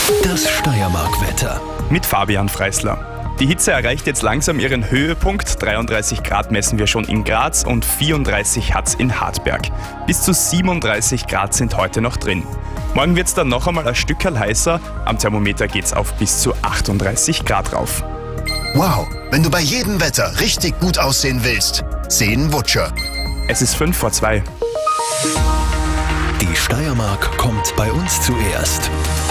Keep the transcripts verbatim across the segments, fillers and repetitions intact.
Das Steiermark-Wetter. Mit Fabian Freisler. Die Hitze erreicht jetzt langsam ihren Höhepunkt. dreiunddreißig Grad messen wir schon in Graz und vierunddreißig hat's in Hartberg. Bis zu siebenunddreißig Grad sind heute noch drin. Morgen wird's dann noch einmal ein Stückerl heißer. Am Thermometer geht's auf bis zu achtunddreißig Grad rauf. Wow, wenn du bei jedem Wetter richtig gut aussehen willst, sehen Butcher. Es ist fünf vor zwei. Die Steiermark kommt bei uns zuerst.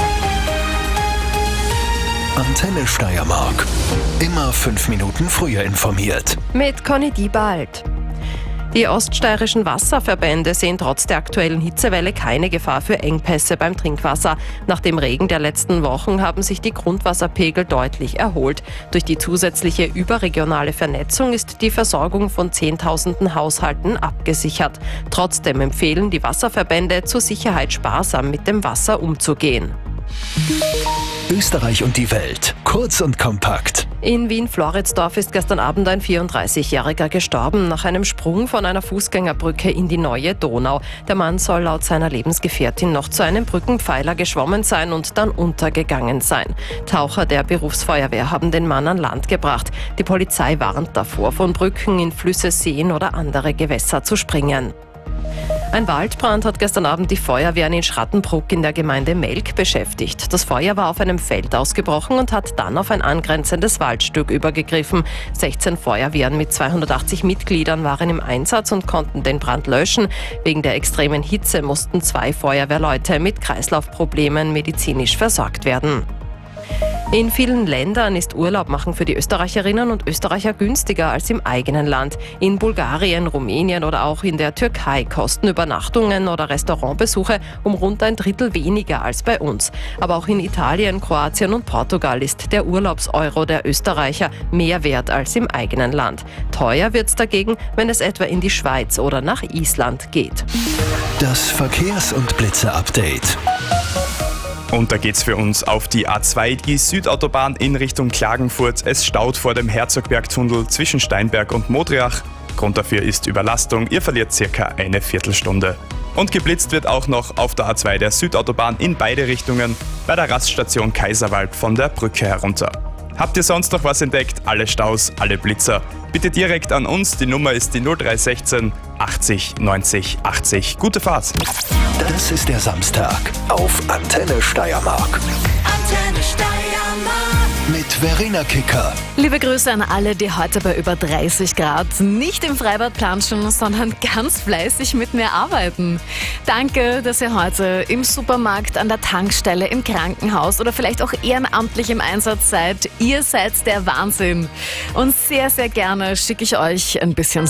Antenne Steiermark. Immer fünf Minuten früher informiert. Mit Conny Diebald. Die oststeirischen Wasserverbände sehen trotz der aktuellen Hitzewelle keine Gefahr für Engpässe beim Trinkwasser. Nach dem Regen der letzten Wochen haben sich die Grundwasserpegel deutlich erholt. Durch die zusätzliche überregionale Vernetzung ist die Versorgung von Zehntausenden Haushalten abgesichert. Trotzdem empfehlen die Wasserverbände, zur Sicherheit sparsam mit dem Wasser umzugehen. Österreich und die Welt. Kurz und kompakt. In Wien-Floridsdorf ist gestern Abend ein vierunddreißigjähriger gestorben nach einem Sprung von einer Fußgängerbrücke in die neue Donau. Der Mann soll laut seiner Lebensgefährtin noch zu einem Brückenpfeiler geschwommen sein und dann untergegangen sein. Taucher der Berufsfeuerwehr haben den Mann an Land gebracht. Die Polizei warnt davor, von Brücken in Flüsse, Seen oder andere Gewässer zu springen. Ein Waldbrand hat gestern Abend die Feuerwehren in Schrattenbruck in der Gemeinde Melk beschäftigt. Das Feuer war auf einem Feld ausgebrochen und hat dann auf ein angrenzendes Waldstück übergegriffen. sechzehn Feuerwehren mit zweihundertachtzig Mitgliedern waren im Einsatz und konnten den Brand löschen. Wegen der extremen Hitze mussten zwei Feuerwehrleute mit Kreislaufproblemen medizinisch versorgt werden. In vielen Ländern ist Urlaub machen für die Österreicherinnen und Österreicher günstiger als im eigenen Land. In Bulgarien, Rumänien oder auch in der Türkei kosten Übernachtungen oder Restaurantbesuche um rund ein Drittel weniger als bei uns. Aber auch in Italien, Kroatien und Portugal ist der Urlaubseuro der Österreicher mehr wert als im eigenen Land. Teuer wird's dagegen, wenn es etwa in die Schweiz oder nach Island geht. Das Verkehrs- und Blitze-Update. Und da geht's für uns auf die A zwei, die Südautobahn in Richtung Klagenfurt. Es staut vor dem Herzogbergtunnel zwischen Steinberg und Modriach. Grund dafür ist Überlastung. Ihr verliert circa eine Viertelstunde. Und geblitzt wird auch noch auf der A zwei der Südautobahn in beide Richtungen bei der Raststation Kaiserwald von der Brücke herunter. Habt ihr sonst noch was entdeckt? Alle Staus, alle Blitzer? Bitte direkt an uns. Die Nummer ist die null drei eins sechs achtzig neunzig achtzig. Gute Fahrt! Das ist der Samstag auf Antenne Steiermark. Antenne Steiermark. Mit Verena Kicker. Liebe Grüße an alle, die heute bei über dreißig Grad nicht im Freibad planschen, sondern ganz fleißig mit mir arbeiten. Danke, dass ihr heute im Supermarkt, an der Tankstelle, im Krankenhaus oder vielleicht auch ehrenamtlich im Einsatz seid. Ihr seid der Wahnsinn. Und sehr, sehr gerne schicke ich euch ein bisschen